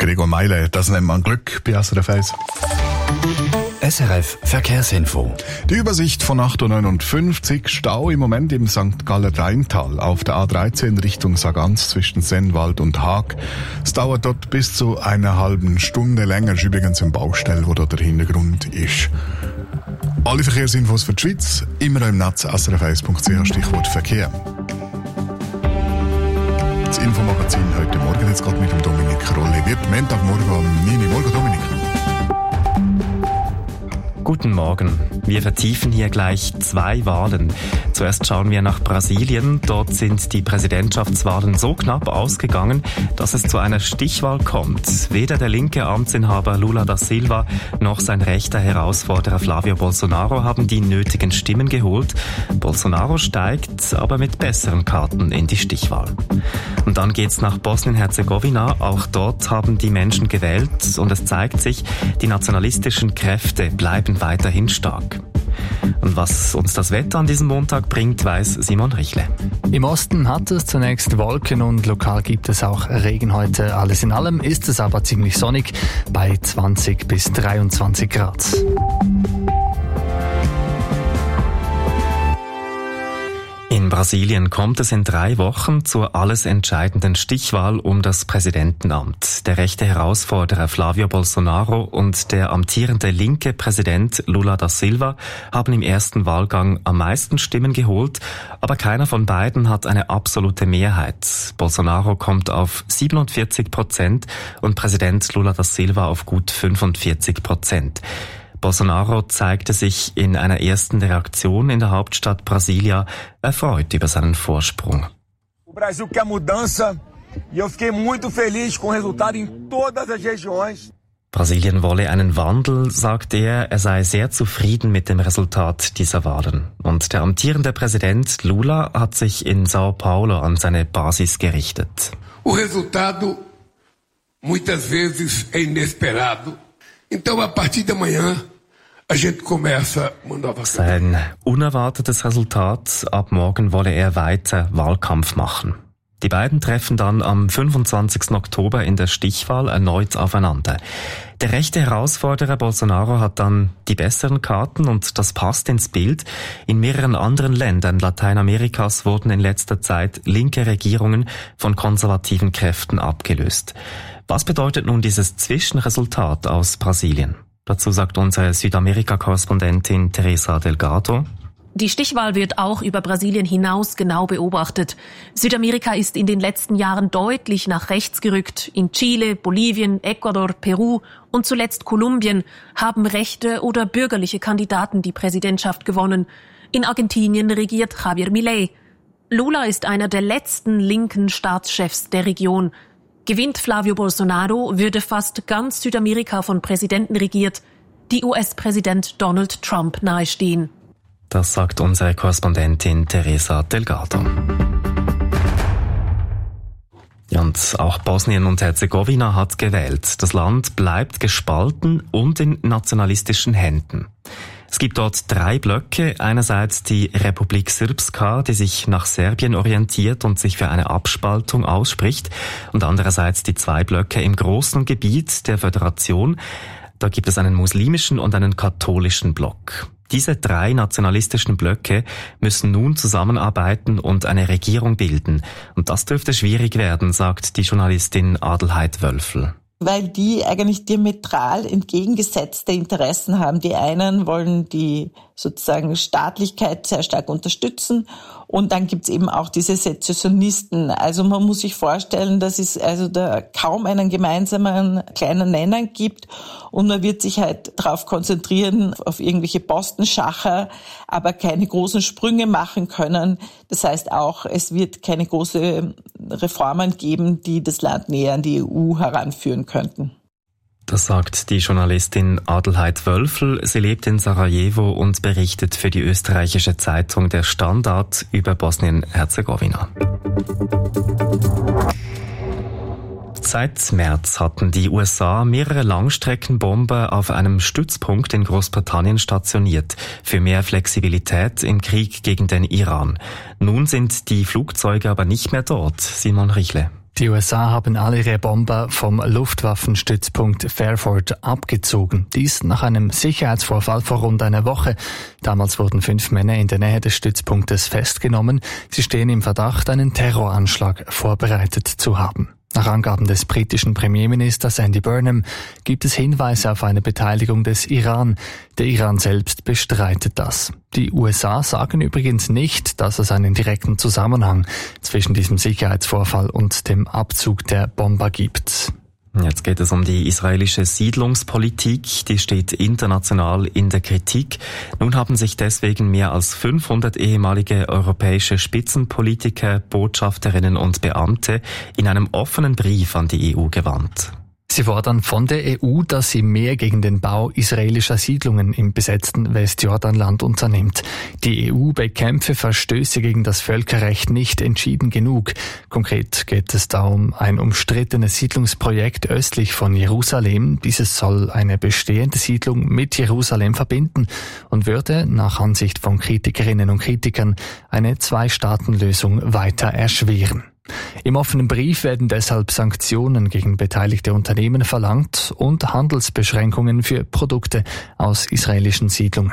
Gregor Meile. Das nennt man Glück bei SRF 1. SRF Verkehrsinfo. Die Übersicht von 8.59 Uhr. Stau im Moment im St. Galler Rheintal auf der A13 Richtung Sargans zwischen Sennwald und Haag. Es dauert dort bis zu einer halben Stunde länger. Ist übrigens eine Baustelle, wo dort der Hintergrund ist. Alle Verkehrsinfos für die Schweiz immer im Netz srf1.ch, Stichwort Verkehr. Das Infomagazin heute Morgen jetzt gerade mit dem Dominik Rolli. Wird Montagmorgen am 9 Uhr. Morgen, Dominik. Guten Morgen. Wir vertiefen hier gleich 2 Wahlen. Zuerst schauen wir nach Brasilien. Dort sind die Präsidentschaftswahlen so knapp ausgegangen, dass es zu einer Stichwahl kommt. Weder der linke Amtsinhaber Lula da Silva noch sein rechter Herausforderer Flavio Bolsonaro haben die nötigen Stimmen geholt. Bolsonaro steigt aber mit besseren Karten in die Stichwahl. Und dann geht's nach Bosnien-Herzegowina. Auch dort haben die Menschen gewählt und es zeigt sich, die nationalistischen Kräfte bleiben weiterhin stark. Und was uns das Wetter an diesem Montag bringt, weiß Simon Richle. Im Osten hat es zunächst Wolken und lokal gibt es auch Regen heute. Alles in allem ist es aber ziemlich sonnig bei 20 bis 23 Grad. In Brasilien kommt es in 3 Wochen zur alles entscheidenden Stichwahl um das Präsidentenamt. Der rechte Herausforderer Flavio Bolsonaro und der amtierende linke Präsident Lula da Silva haben im ersten Wahlgang am meisten Stimmen geholt, aber keiner von beiden hat eine absolute Mehrheit. Bolsonaro kommt auf 47% und Präsident Lula da Silva auf gut 45%. Bolsonaro zeigte sich in einer ersten Reaktion in der Hauptstadt Brasilia erfreut über seinen Vorsprung. O Brasil quer mudança e eu fiquei muito feliz com o resultado em todas as regiões. Brasilien wolle einen Wandel, sagt er sei sehr zufrieden mit dem Resultat dieser Wahlen. Und der amtierende Präsident Lula hat sich in São Paulo an seine Basis gerichtet. O resultado muitas vezes é inesperado. Então, a partir de amanhã, a gente começa uma nova. Sein unerwartetes Resultat. Ab morgen wolle er weiter Wahlkampf machen. Die beiden treffen dann am 25. Oktober in der Stichwahl erneut aufeinander. Der rechte Herausforderer Bolsonaro hat dann die besseren Karten und das passt ins Bild. In mehreren anderen Ländern Lateinamerikas wurden in letzter Zeit linke Regierungen von konservativen Kräften abgelöst. Was bedeutet nun dieses Zwischenresultat aus Brasilien? Dazu sagt unsere Südamerika-Korrespondentin Teresa Delgado. Die Stichwahl wird auch über Brasilien hinaus genau beobachtet. Südamerika ist in den letzten Jahren deutlich nach rechts gerückt. In Chile, Bolivien, Ecuador, Peru und zuletzt Kolumbien haben rechte oder bürgerliche Kandidaten die Präsidentschaft gewonnen. In Argentinien regiert Javier Milei. Lula ist einer der letzten linken Staatschefs der Region. Gewinnt Flavio Bolsonaro, würde fast ganz Südamerika von Präsidenten regiert, die US-Präsident Donald Trump nahestehen. Das sagt unsere Korrespondentin Teresa Delgado. Und auch Bosnien und Herzegowina hat gewählt. Das Land bleibt gespalten und in nationalistischen Händen. Es gibt dort 3 Blöcke. Einerseits die Republik Srpska, die sich nach Serbien orientiert und sich für eine Abspaltung ausspricht. Und andererseits die 2 Blöcke im großen Gebiet der Föderation. Da gibt es einen muslimischen und einen katholischen Block. Diese 3 nationalistischen Blöcke müssen nun zusammenarbeiten und eine Regierung bilden. Und das dürfte schwierig werden, sagt die Journalistin Adelheid Wölfel. Weil die eigentlich diametral entgegengesetzte Interessen haben. Die einen wollen die sozusagen Staatlichkeit sehr stark unterstützen und dann gibt's eben auch diese Sezessionisten. Also man muss sich vorstellen, dass es also da kaum einen gemeinsamen kleinen Nenner gibt und man wird sich halt darauf konzentrieren, auf irgendwelche Postenschacher, aber keine großen Sprünge machen können. Das heißt auch, es wird keine großen Reformen geben, die das Land näher an die EU heranführen könnten. Das sagt die Journalistin Adelheid Wölfel. Sie lebt in Sarajevo und berichtet für die österreichische Zeitung Der Standard über Bosnien-Herzegowina. Seit März hatten die USA mehrere Langstreckenbomber auf einem Stützpunkt in Großbritannien stationiert, für mehr Flexibilität im Krieg gegen den Iran. Nun sind die Flugzeuge aber nicht mehr dort. Simon Richle. Die USA haben alle ihre Bomber vom Luftwaffenstützpunkt Fairford abgezogen. Dies nach einem Sicherheitsvorfall vor rund einer Woche. Damals wurden 5 Männer in der Nähe des Stützpunktes festgenommen. Sie stehen im Verdacht, einen Terroranschlag vorbereitet zu haben. Nach Angaben des britischen Premierministers Andy Burnham gibt es Hinweise auf eine Beteiligung des Iran. Der Iran selbst bestreitet das. Die USA sagen übrigens nicht, dass es einen direkten Zusammenhang zwischen diesem Sicherheitsvorfall und dem Abzug der Bomber gibt. Jetzt geht es um die israelische Siedlungspolitik. Die steht international in der Kritik. Nun haben sich deswegen mehr als 500 ehemalige europäische Spitzenpolitiker, Botschafterinnen und Beamte in einem offenen Brief an die EU gewandt. Sie fordern von der EU, dass sie mehr gegen den Bau israelischer Siedlungen im besetzten Westjordanland unternimmt. Die EU bekämpfe Verstöße gegen das Völkerrecht nicht entschieden genug. Konkret geht es da um ein umstrittenes Siedlungsprojekt östlich von Jerusalem. Dieses soll eine bestehende Siedlung mit Jerusalem verbinden und würde, nach Ansicht von Kritikerinnen und Kritikern, eine 2-Staaten-Lösung weiter erschweren. Im offenen Brief werden deshalb Sanktionen gegen beteiligte Unternehmen verlangt und Handelsbeschränkungen für Produkte aus israelischen Siedlungen.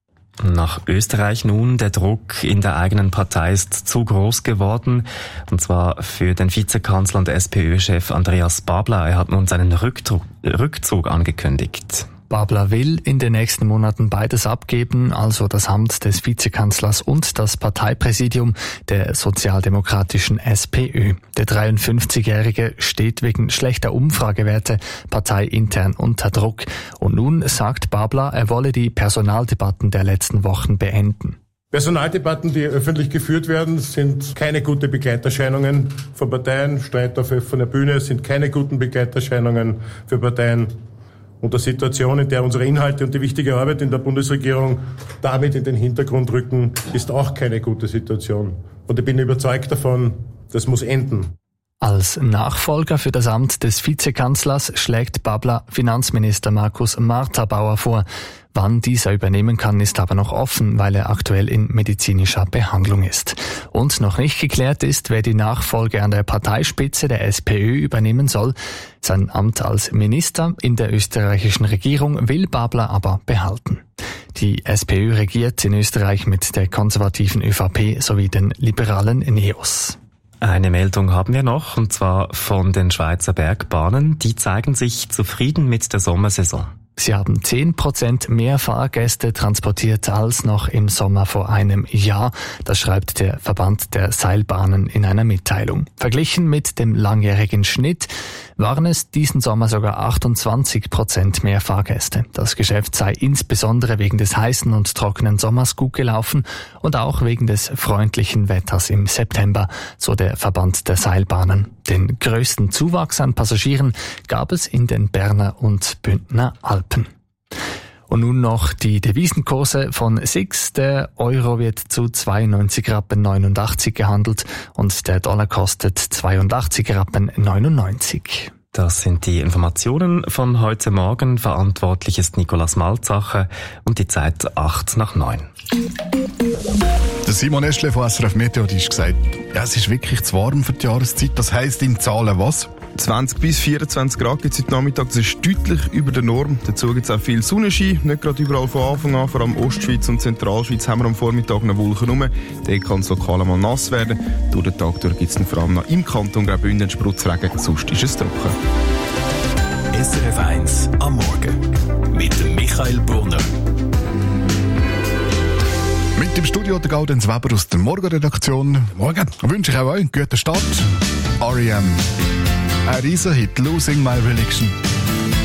Nach Österreich nun, der Druck in der eigenen Partei ist zu groß geworden, und zwar für den Vizekanzler und SPÖ-Chef Andreas Babler. Er hat nun seinen Rückzug angekündigt. Babler will in den nächsten Monaten beides abgeben, also das Amt des Vizekanzlers und das Parteipräsidium der sozialdemokratischen SPÖ. Der 53-Jährige steht wegen schlechter Umfragewerte parteiintern unter Druck. Und nun sagt Babler, er wolle die Personaldebatten der letzten Wochen beenden. Personaldebatten, die öffentlich geführt werden, sind keine gute Begleiterscheinungen von Parteien. Streit auf offener Bühne sind keine guten Begleiterscheinungen für Parteien. Und der Situation, in der unsere Inhalte und die wichtige Arbeit in der Bundesregierung damit in den Hintergrund rücken, ist auch keine gute Situation. Und ich bin überzeugt davon, das muss enden. Als Nachfolger für das Amt des Vizekanzlers schlägt Babler Finanzminister Markus Marthabauer vor. Wann dieser übernehmen kann, ist aber noch offen, weil er aktuell in medizinischer Behandlung ist. Und noch nicht geklärt ist, wer die Nachfolge an der Parteispitze der SPÖ übernehmen soll. Sein Amt als Minister in der österreichischen Regierung will Babler aber behalten. Die SPÖ regiert in Österreich mit der konservativen ÖVP sowie den liberalen NEOS. Eine Meldung haben wir noch, und zwar von den Schweizer Bergbahnen. Die zeigen sich zufrieden mit der Sommersaison. Sie haben 10% mehr Fahrgäste transportiert als noch im Sommer vor einem Jahr. Das schreibt der Verband der Seilbahnen in einer Mitteilung. Verglichen mit dem langjährigen Schnitt waren es diesen Sommer sogar 28% mehr Fahrgäste. Das Geschäft sei insbesondere wegen des heißen und trockenen Sommers gut gelaufen und auch wegen des freundlichen Wetters im September, so der Verband der Seilbahnen. Den größten Zuwachs an Passagieren gab es in den Berner und Bündner Alpen. Und nun noch die Devisenkurse von SIX. Der Euro wird zu 92,89 Rappen gehandelt und der Dollar kostet 82,99 Rappen. Das sind die Informationen von heute Morgen. Verantwortlich ist Nicolas Malzacher und die Zeit 8:09. Der Simon Eschle von SRF Meteo hat gesagt, ja, es ist wirklich zu warm für die Jahreszeit. Das heisst in Zahlen was? 20 bis 24 Grad gibt es heute Nachmittag. Das ist deutlich über der Norm. Dazu gibt es auch viel Sonnenschein. Nicht gerade überall von Anfang an. Vor allem Ostschweiz und Zentralschweiz haben wir am Vormittag noch Wolken rum. Dort kann es lokal einmal nass werden. Durch den Tag durch gibt es dann vor allem noch im Kanton Graubünden Spritzregen. Sonst ist es trocken. SRF 1 am Morgen mit dem Michael Brunner. Mit dem Studio der Gaudenz Weber aus der Morgenredaktion. Morgen. Wünsche ich auch euch einen guten Start. R.E.M. Ein Riesenhit, Losing My Religion.